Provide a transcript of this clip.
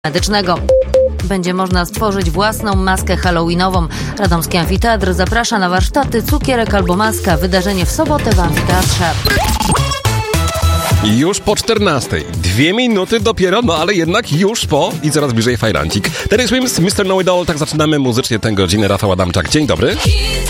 medycznego. Będzie można stworzyć własną maskę halloweenową. Radomski Amfiteatr zaprasza na warsztaty Cukierek albo Maska. Wydarzenie w sobotę w amfiteatrze. Już po 14. 2 minuty dopiero, no ale jednak już po i coraz bliżej fajrancik. Terry Swims, Mr. Know It All, tak zaczynamy muzycznie tę godzinę. Rafał Adamczak, dzień dobry.